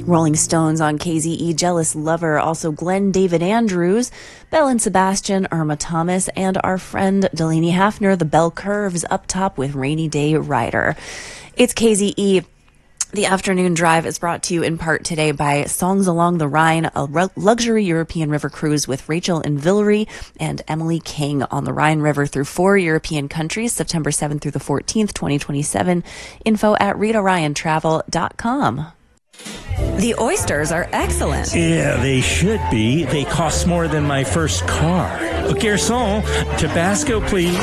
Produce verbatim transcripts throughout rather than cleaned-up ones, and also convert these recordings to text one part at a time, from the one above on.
Rolling Stones on K Z E, Jealous Lover. Also Glenn David Andrews, Belle and Sebastian, Irma Thomas, and our friend Delaney Hafner, The Bell Curves, up top with Rainy Day Rider. It's K Z E. The afternoon drive is brought to you in part today by Songs Along the Rhine, a re- luxury European river cruise with Rachel and Villery and Emily King on the Rhine River through four European countries, September seventh through the fourteenth, twenty twenty-seven. Info at rita ryan travel dot com. The oysters are excellent. Yeah, they should be. They cost more than my first car. Oh, Garçon, Tabasco, please.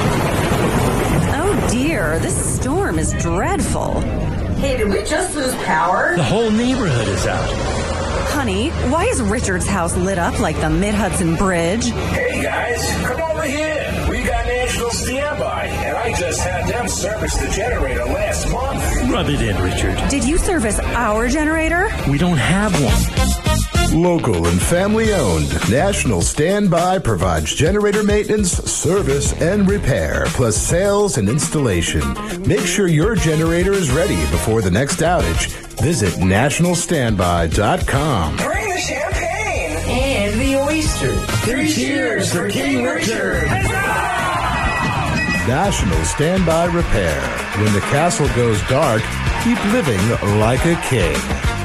Oh dear, this storm is dreadful. Hey, did we just lose power? The whole neighborhood is out. Honey, why is Richard's house lit up like the Mid-Hudson Bridge? Hey guys, come over here. We got National Standby, and I just had them service the generator last month. Rub it in, Richard. Did you service our generator? We don't have one. Local and family owned, National Standby provides generator maintenance, service, and repair, plus sales and installation. Make sure your generator is ready before the next outage. Visit national standby dot com. Bring the champagne And the oysters. Three cheers for King Richard. National Standby Repair. When the castle goes dark, keep living like a king.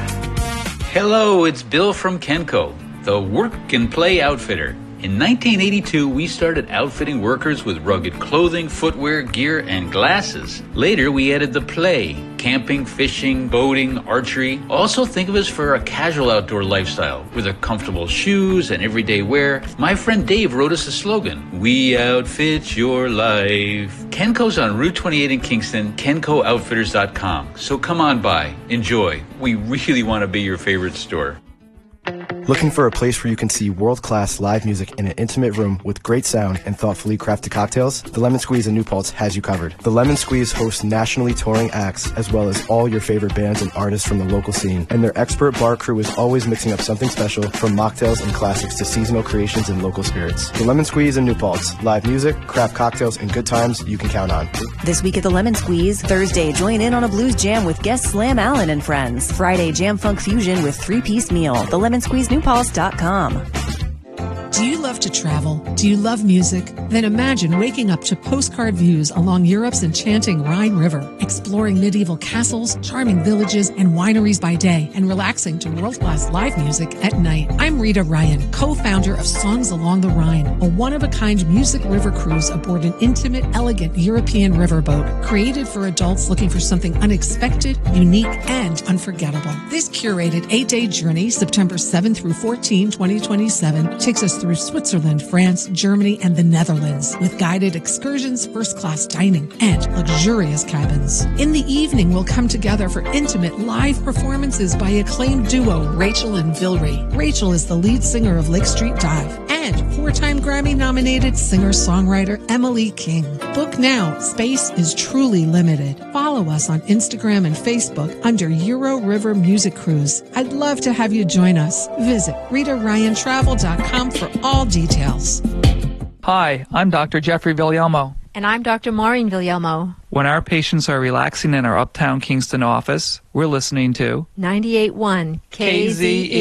Hello, it's Bill from Kenco, the work and play outfitter. In nineteen eighty-two, we started outfitting workers with rugged clothing, footwear, gear, and glasses. Later, we added the play, camping, fishing, boating, archery. Also think of us for a casual outdoor lifestyle with a comfortable shoes and everyday wear. My friend Dave wrote us a slogan, we outfit your life. Kenco's on Route twenty-eight in Kingston, kenco outfitters dot com. So come on by, enjoy. We really want to be your favorite store. Looking for a place where you can see world-class live music in an intimate room with great sound and thoughtfully crafted cocktails? The Lemon Squeeze in New Paltz has you covered. The Lemon Squeeze hosts nationally touring acts as well as all your favorite bands and artists from the local scene. And their expert bar crew is always mixing up something special from mocktails and classics to seasonal creations and local spirits. The Lemon Squeeze in New Paltz. Live music, craft cocktails, and good times you can count on. This week at the Lemon Squeeze, Thursday, join in on a blues jam with guest Slam Allen and friends. Friday, Jam Funk Fusion with three-piece meal. The Lemon Squeeze New Paltz dot com. Do you love to travel? Do you love music? Then imagine waking up to postcard views along Europe's enchanting Rhine River, exploring medieval castles, charming villages, and wineries by day, and relaxing to world-class live music at night. I'm Rita Ryan, co-founder of Songs Along the Rhine, a one-of-a-kind music river cruise aboard an intimate, elegant European riverboat created for adults looking for something unexpected, unique, and unforgettable. This curated eight-day journey, September seventh through fourteenth, twenty twenty-seven, takes us through Switzerland, France, Germany, and the Netherlands with guided excursions, first-class dining, and luxurious cabins. In the evening, we'll come together for intimate live performances by acclaimed duo Rachel and Villery. Rachel is the lead singer of Lake Street Dive and four-time Grammy-nominated singer-songwriter Emily King. Book now. Space is truly limited. Follow us on Instagram and Facebook under Euro River Music Cruise. I'd love to have you join us. Visit rita ryan travel dot com for all details. Hi, I'm Doctor Jeffrey Villalmo. And I'm Doctor Maureen Villalmo. When our patients are relaxing in our Uptown Kingston office, we're listening to ninety-eight point one K Z E.